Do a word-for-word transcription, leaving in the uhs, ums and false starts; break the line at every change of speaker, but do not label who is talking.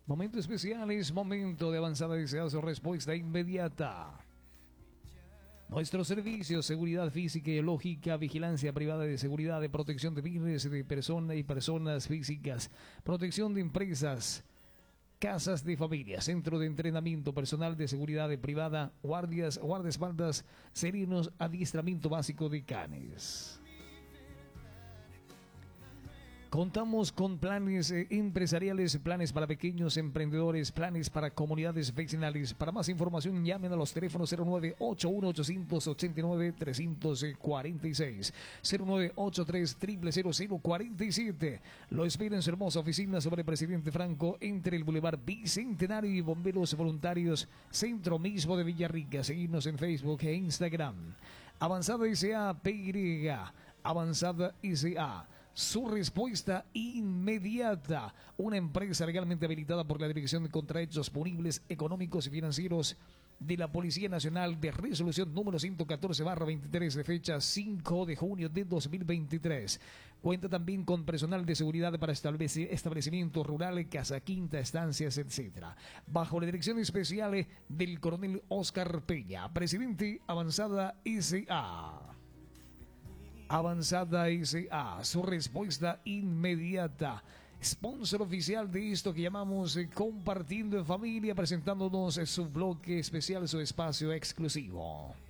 Momento especial es momento de Avanzada S A, su respuesta inmediata. Nuestros servicios, seguridad física y lógica, vigilancia privada de seguridad, de protección de bienes de personas y personas físicas, protección de empresas, casas de familia, centro de entrenamiento, personal de seguridad privada, guardias, guardaespaldas, serinos, adiestramiento básico de canes. Contamos con planes eh, empresariales, planes para pequeños emprendedores, planes para comunidades vecinales. Para más información llamen a los teléfonos cero nueve ocho uno ocho ocho nueve tres cuatro seis, cero nueve ocho tres cero cero cero cuatro siete. Lo espera en su hermosa oficina sobre Presidente Franco, entre el Boulevard Bicentenario y Bomberos Voluntarios, centro mismo de Villarrica. Seguidnos en Facebook e Instagram. Avanzada S A P Y, Avanzada S A. Su respuesta inmediata. Una empresa legalmente habilitada por la Dirección de Contrahechos Punibles Económicos y Financieros de la Policía Nacional, de resolución número ciento catorce barra veintitrés de fecha cinco de junio de dos mil veintitrés. Cuenta también con personal de seguridad para establecer establecimientos rurales, casa quinta, estancias, etcétera. Bajo la dirección especial del coronel Oscar Peña, presidente Avanzada S A. Avanzada S A, su respuesta inmediata. Sponsor oficial de esto que llamamos eh, Compartiendo en Familia, presentándonos eh, su bloque especial, su espacio exclusivo.